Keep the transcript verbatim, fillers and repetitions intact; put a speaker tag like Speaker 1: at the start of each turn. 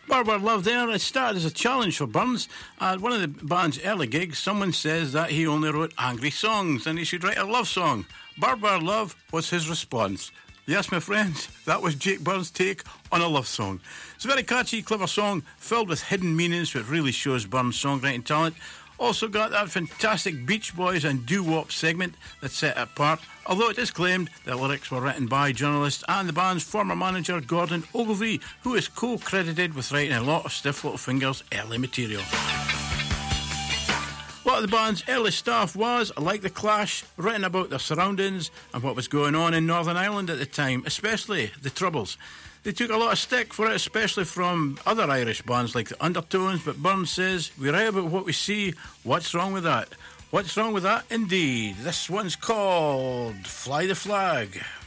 Speaker 1: Barbara Love there. It started as a challenge for Burns. At one of the band's early gigs, someone says that he only wrote angry songs and he should write a love song. Barbara Love was his response. Yes, my friends, that was Jake Burns' take on a love song. It's a very catchy, clever song filled with hidden meanings, which really shows Burns' songwriting talent. Also got that fantastic Beach Boys and doo-wop segment that set it apart, although it is claimed that lyrics were written by journalist and the band's former manager Gordon Ogilvie, who is co-credited with writing a lot of Stiff Little Fingers early material. A lot of the band's early stuff was, like The Clash, written about their surroundings and what was going on in Northern Ireland at the time, especially the Troubles. They took a lot of stick for it, especially from other Irish bands like the Undertones, but Burns says, we write about what we see, what's wrong with that? What's wrong with that? Indeed. This one's called Fly the Flag.